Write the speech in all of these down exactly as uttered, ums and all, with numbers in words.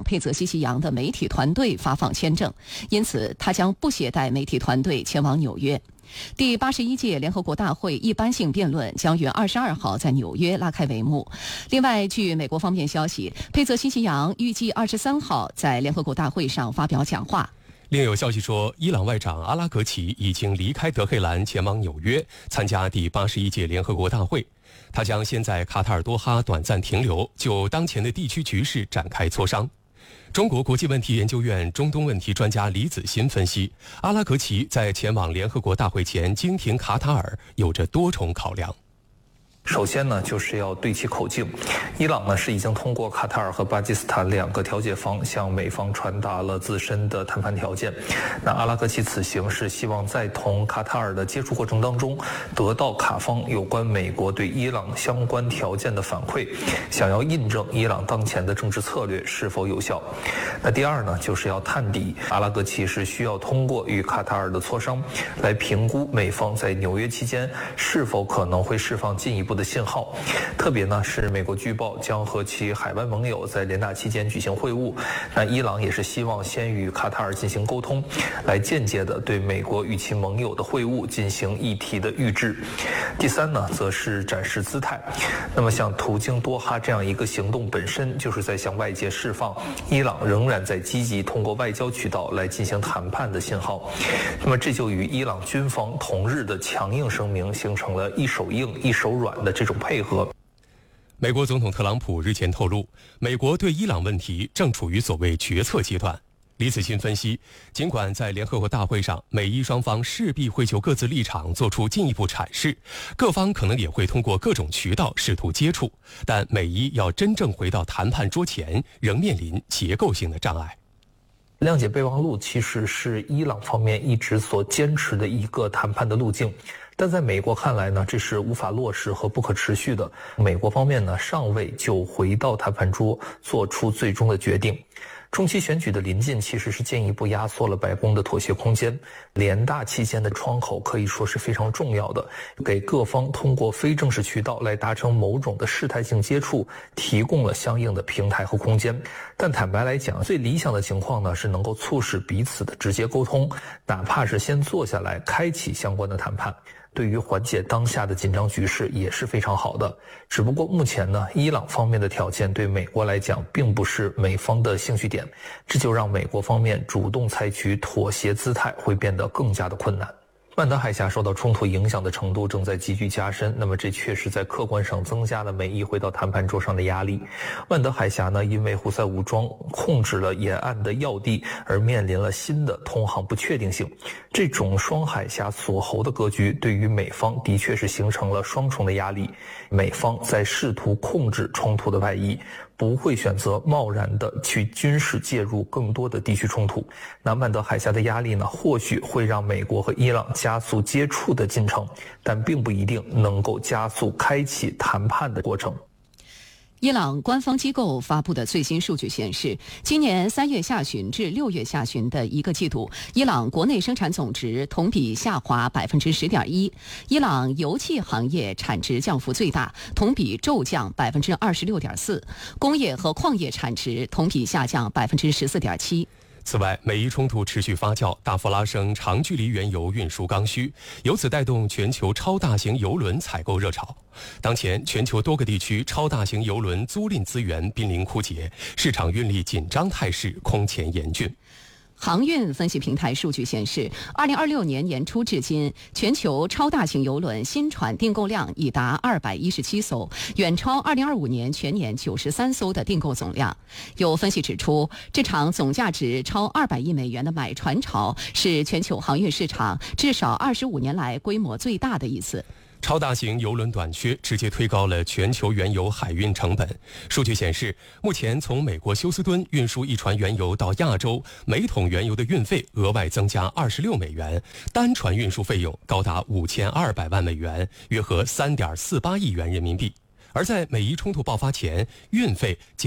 佩泽西西扬的媒体团队发放签证，因此他将不携带媒体团队前往纽约。第八十一届联合国大会一般性辩论将于二十二号在纽约拉开帷幕。另外，据美国方面消息，佩泽西西扬预计二十三号在联合国大会上发表讲话。 另有消息说，伊朗外长阿拉格齐已经离开德黑兰，前往纽约参加第八十一届联合国大会。他将先在卡塔尔多哈短暂停留，就当前的地区局势展开磋商。中国国际问题研究院中东问题专家李子欣分析，阿拉格齐在前往联合国大会前经停卡塔尔有着多重考量。 首先呢，就是要对齐口径。伊朗呢是已经通过卡塔尔和巴基斯坦两个调解方向美方传达了自身的谈判条件。那阿拉格齐此行是希望在同卡塔尔的接触过程当中，得到卡方有关美国对伊朗相关条件的反馈，想要印证伊朗当前的政治策略是否有效。那第二呢，就是要探底。阿拉格齐是需要通过与卡塔尔的磋商，来评估美方在纽约期间是否可能会释放进一步的信号，特别呢是美国据报将和其海外盟友在联大期间举行会晤，那伊朗也是希望先与卡塔尔进行沟通，来间接的对美国与其盟友的会晤进行议题的预制。第三呢，则是展示姿态。那么像途经多哈这样一个行动本身就是在向外界释放伊朗仍然在积极通过外交渠道来进行谈判的信号。那么这就与伊朗军方同日的强硬声明形成了一手硬一手软的这种配合。 美国总统特朗普日前透露，美国对伊朗问题正处于所谓决策阶段。李子欣分析，尽管在联合国大会上，美伊双方势必会就各自立场做出进一步阐释，各方可能也会通过各种渠道试图接触，但美伊要真正回到谈判桌前，仍面临结构性的障碍。 谅解备忘录其实是伊朗方面一直所坚持的一个谈判的路径，但在美国看来呢，这是无法落实和不可持续的。美国方面呢，尚未就回到谈判桌做出最终的决定。中期选举的临近其实是进一步压缩了白宫的妥协空间，联大期间的窗口可以说是非常重要的，给各方通过非正式渠道来达成某种的事态性接触提供了相应的平台和空间。但坦白来讲，最理想的情况呢，是能够促使彼此的直接沟通，哪怕是先坐下来开启相关的谈判，对于缓解当下的紧张局势也是非常好的。只不过目前呢，伊朗方面的条件对美国来讲并不是美方的兴趣点，这就让美国方面主动采取妥协姿态会变得更加的困难。曼德海峡受到冲突影响的程度正在急剧加深，那么这确实在客观上增加了美伊回到谈判桌上的压力。曼德海峡呢，因为胡塞武装控制了沿岸的要地而面临了新的通航不确定性。这种双海峡锁喉的格局对于美方的确是形成了双重的压力。美方在试图控制冲突的外溢，不会选择贸然的去军事介入更多的地区冲突。那曼德海峡的压力呢，或许会让美国和伊朗加速接触的进程，但并不一定能够加速开启谈判的过程。 伊朗官方机构发布的最新数据显示，今年三月下旬至六月下旬的一个季度，伊朗国内生产总值同比下滑百分之十点一，伊朗油气行业产值降幅最大，同比骤降百分之二十六点四，工业和矿业产值同比下降百分之十四点七。 此外，美伊冲突持续发酵，大幅拉升长距离原油运输刚需，由此带动全球超大型油轮采购热潮。当前，全球多个地区超大型油轮租赁资源濒临枯竭，市场运力紧张态势空前严峻。 航运分析平台数据显示，二零二六年年初至今，全球超大型邮轮新船订购量已达二百一十七艘，远超二零二五年全年九十三艘的订购总量。有分析指出，这场总价值超二百亿美元的买船潮是全球航运市场至少二十五年来规模最大的一次。 超大型油轮短缺直接推高了全球原油海运成本。数据显示，目前从美国休斯敦运输一船原油到亚洲，每桶原油的运费额外增加二十六美元，单船运输费用高达五千二百万美元，约合三点四八亿元人民币。而在美伊冲突爆发前，运费仅占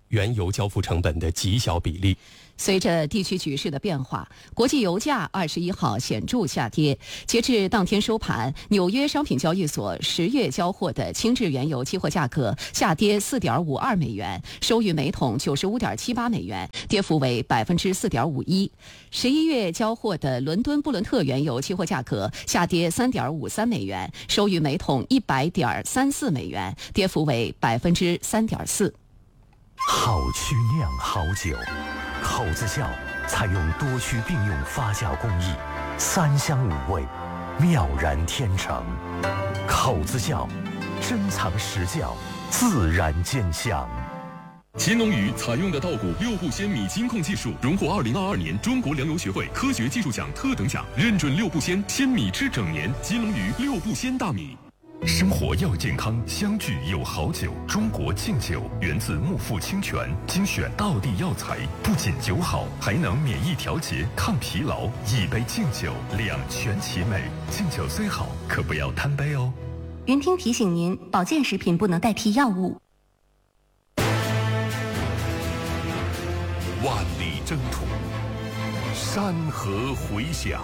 原油交付成本的极小比例。 随着地区局势的变化，国际油价二十一号显著下跌。截至当天收盘，纽约商品交易所十月交货的轻质原油期货价格下跌四点五二美元，收于每桶九十五点七八美元，跌幅为百分之四点五一。十一月交货的伦敦布伦特原油期货价格下跌三点五三美元，收于每桶一百点三四美元，跌幅为百分之三点四。 好曲酿好酒，口子窖采用多区并用发酵工艺，三香五味，妙然天成。口子窖珍藏实窖，自然见香。 乾隆鱼采用的稻谷六步鲜米金控技术，荣获二零二二年中国粮油学会科学技术奖特等奖，认准六步鲜，鲜米吃整年。乾隆鱼六步鲜大米。 生活要健康，相聚有好酒。中国敬酒源自木富清泉，精选道地药材，不仅酒好，还能免疫调节、抗疲劳。一杯敬酒，两全其美。敬酒虽好，可不要贪杯哦。 云听提醒您，保健食品不能代替药物。 万里征途，山河回响。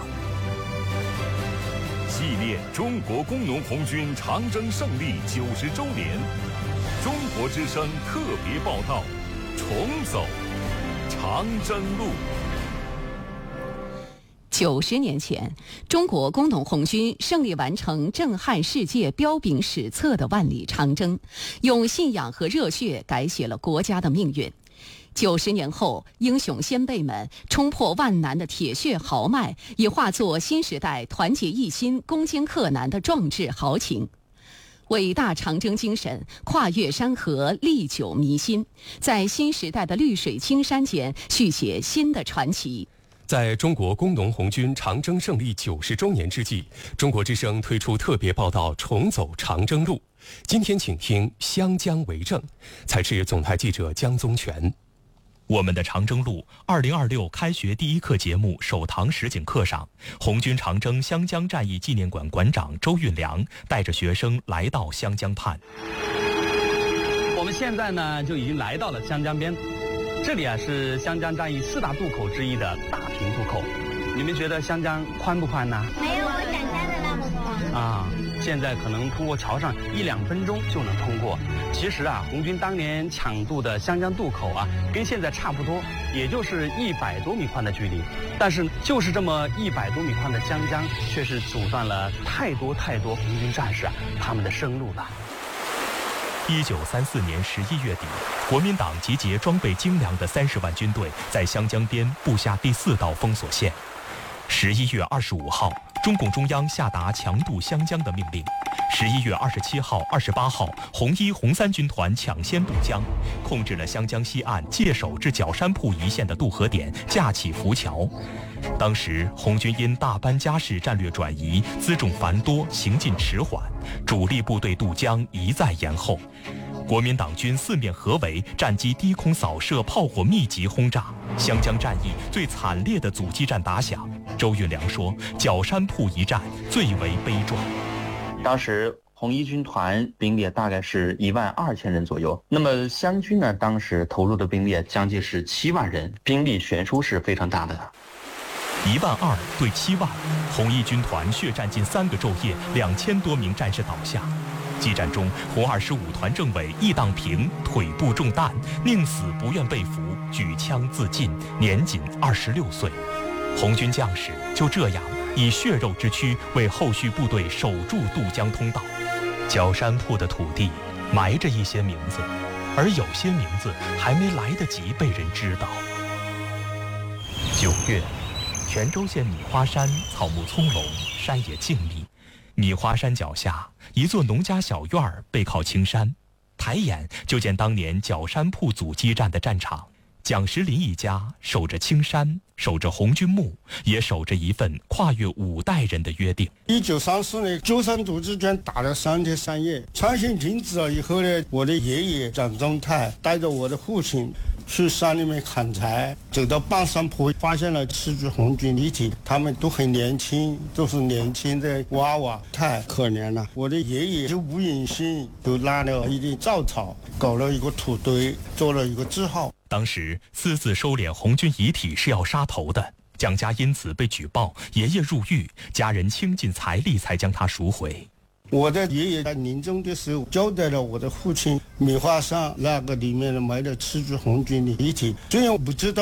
纪念中国工农红军长征胜利九十周年，中国之声特别报道：重走长征路。 九十年前，中国工农红军胜利完成震撼世界、彪炳史册的万里长征，用信仰和热血改写了国家的命运。九十年后，英雄先辈们冲破万难的铁血豪迈，已化作新时代团结一心、攻坚克难的壮志豪情。伟大长征精神跨越山河，历久弥新，在新时代的绿水青山间续写新的传奇。 在中国工农红军长征胜利九十周年之际，中国之声推出特别报道《重走长征路》。今天请听湘江为证，采制总台记者江宗全。 我们的长征路二零二六开学第一课节目首堂实景课上，红军长征湘江战役纪念馆馆长周运良带着学生来到湘江畔。 我们现在呢就已经来到了湘江边，这里啊是湘江战役四大渡口之一的大平渡口。你们觉得湘江宽不宽呢？ 没有我想象的那么宽啊。现在可能通过桥上一两分钟就能通过。其实啊，红军当年抢渡的湘江渡口啊，跟现在差不多，也就是一百多米宽的距离。但是就是这么一百多米宽的湘江，却是阻断了太多太多红军战士啊他们的生路了。 一九三四年十一月底，国民党集结装备精良的三十万军队，在湘江边布下第四道封锁线。十一月二十五号，中共中央下达强渡湘江的命令。十一月二十七号、二十八号，红一、红三军团抢先渡江，控制了湘江西岸界首至角山铺一线的渡河点架起浮桥。当时红军因大班家事战略转移，辎重繁多，行进迟缓，主力部队渡江一再延后。国民党军四面合围，战机低空扫射，炮火密集轰炸。湘江战役最惨烈的阻击战打响。周运良说，角山铺一战最为悲壮。 当时红一军团兵力大概是一万二千人左右，那么湘军呢，当时投入的兵力将近是七万人，兵力悬殊是非常大的。 一万二对七万，红一军团血战近三个昼夜，两千多名战士倒下。激战中，红二十五团政委易当平腿部中弹，宁死不愿被俘，举枪自尽，年仅二十六岁。红军将士就这样以血肉之躯为后续部队守住渡江通道。角山铺的土地埋着一些名字，而有些名字还没来得及被人知道。九月，泉州县米花山草木葱茏，山野静谧。米花山脚下，一座农家小院儿背靠青山，抬眼就见当年角山铺阻击战的战场。蒋时林一家守着青山，守着红军墓，也守着一份跨越五代人的约定。 一九三四年，九三阻击战打了三天三夜，tran线停止了以后呢，我的爷爷蒋宗泰带着我的父亲去山里面砍柴，走到半山坡，发现了赤足红军遗体，他们都很年轻，都是年轻的娃娃，太可怜了。我的爷爷就吴允信，就拉了一点稻草，搞了一个土堆，做了一个字号。 当时私自收敛红军遗体是要杀头的，蒋家因此被举报，爷爷入狱，家人倾尽财力才将他赎回。 我的爷爷在临终的时候交代了我的父亲，米花上那个里面埋的赤足红军的遗体，虽然我不知道